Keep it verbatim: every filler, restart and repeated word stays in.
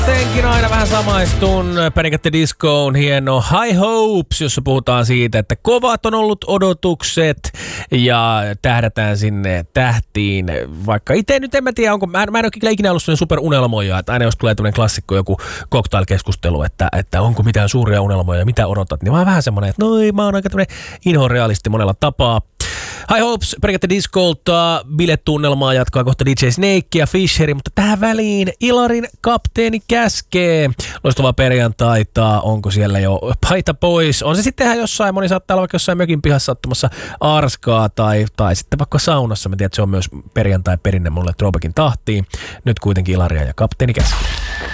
Jotenkin aina vähän samaistun Panic at the Discoon hieno High Hopes, jossa puhutaan siitä, että kovat on ollut odotukset ja tähdätään sinne tähtiin. Vaikka itse nyt en mä tiedä, onko, mä, mä en ole kyllä ikinä ollut sellainen superunelmoija, että aina jos tulee tämmöinen klassikko, joku cocktail-keskustelu, että, että onko mitään suuria unelmoja, mitä odotat, niin mä oon vähän semmoinen, että noi mä oon aika tämmöinen inhorealisti monella tapaa. High Hopes, Panic at the Discolta, biletunnelmaa jatkaa kohta D J Snake ja Fisheri, mutta tähän väliin Ilarin kapteeni käskee. Loistavaa perjantaita, onko siellä jo paita pois? On se sitten ihan jossain, moni saattaa olla vaikka jossain mökin pihassa ottamassa arskaa tai, tai sitten vaikka saunassa. Mä tiedän, että se on myös perjantai perinne mulle Throwbackin tahtiin. Nyt kuitenkin Ilaria ja kapteeni käskee.